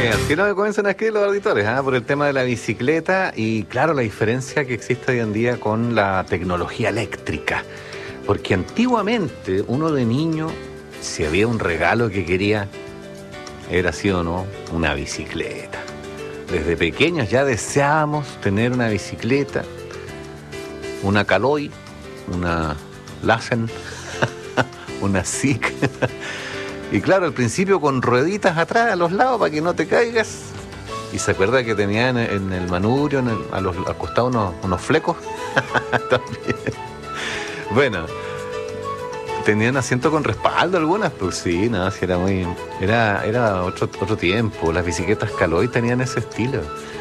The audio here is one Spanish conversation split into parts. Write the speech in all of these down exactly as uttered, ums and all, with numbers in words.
al final me comienzan a escribir los auditores, ¿eh? Por el tema de la bicicleta y claro, la diferencia que existe hoy en día con la tecnología eléctrica. Porque antiguamente uno de niño, si había un regalo que quería, era sí o no, una bicicleta. Desde pequeños ya deseábamos tener una bicicleta, una Caloi, una Lassen, una S I C. Y claro, al principio con rueditas atrás, a los lados, para que no te caigas. Y se acuerda que tenían en, en el manubrio, en el, a los al costado, unos, unos flecos. También. Bueno, tenían asiento con respaldo algunas, pues sí, no, sí era muy... Era, era otro, otro tiempo. Las bicicletas Caloi tenían ese estilo.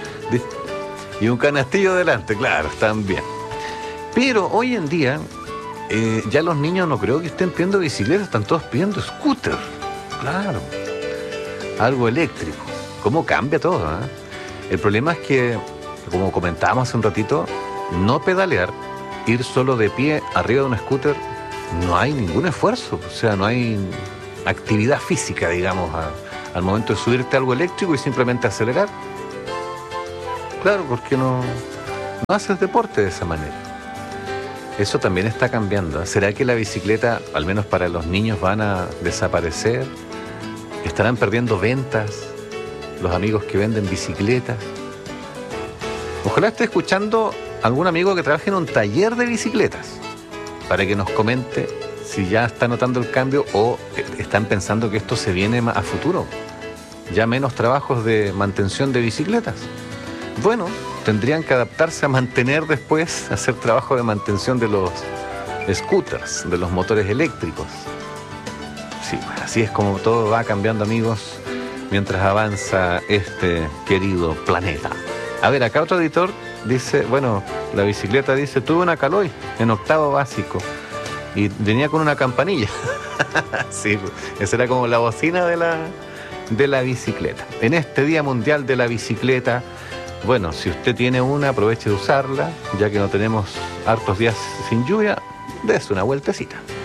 Y un canastillo delante, claro, también. Pero hoy en día, eh, ya los niños no creo que estén pidiendo bicicletas, están todos pidiendo scooter. Claro, algo eléctrico. ¿Cómo cambia todo? ¿Eh? El problema es que, como comentábamos hace un ratito, no pedalear, ir solo de pie arriba de un scooter, no hay ningún esfuerzo. O sea, no hay actividad física, digamos, a, al momento de subirte a algo eléctrico y simplemente acelerar. Claro, porque no, no haces deporte de esa manera. Eso también está cambiando. ¿Será que la bicicleta, al menos para los niños, van a desaparecer? ¿Estarán perdiendo ventas los amigos que venden bicicletas? Ojalá esté escuchando algún amigo que trabaje en un taller de bicicletas para que nos comente si ya está notando el cambio o están pensando que esto se viene a futuro. Ya menos trabajos de mantención de bicicletas. Bueno, tendrían que adaptarse a mantener después, a hacer trabajo de mantención de los scooters, de los motores eléctricos. Sí, bueno, así es como todo va cambiando, amigos, mientras avanza este querido planeta. A ver, acá otro editor dice, bueno, la bicicleta dice, tuve una Caloi en octavo básico y venía con una campanilla. Sí, esa era como la bocina de la, de la bicicleta. En este Día Mundial de la Bicicleta, bueno, si usted tiene una, aproveche de usarla, ya que no tenemos hartos días sin lluvia, dése una vueltecita.